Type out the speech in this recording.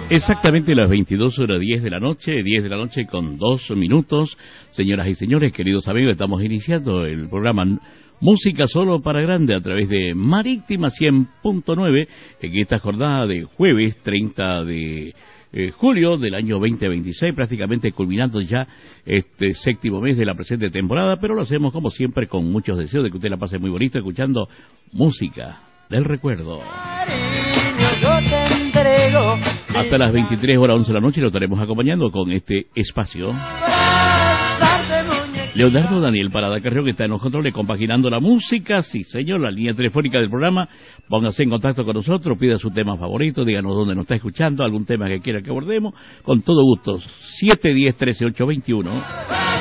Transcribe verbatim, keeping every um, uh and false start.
Exactamente las veintidós horas diez de la noche, diez de la noche con dos minutos. Señoras y señores, queridos amigos, estamos iniciando el programa Música Solo para Grande a través de Marítima cien punto nueve en esta jornada de jueves treinta de eh, julio del año veinte veintiséis, prácticamente culminando ya este séptimo mes de la presente temporada, pero lo hacemos como siempre con muchos deseos de que usted la pase muy bonito escuchando música del recuerdo. Hasta las veintitrés horas once de la noche lo estaremos acompañando con este espacio. Leonardo Daniel Parada Carrió, que está en los controles compaginando la música. Sí, señor, la línea telefónica del programa. Póngase en contacto con nosotros, pida su tema favorito, díganos dónde nos está escuchando, algún tema que quiera que abordemos. Con todo gusto. siete diez trece ocho veintiuno.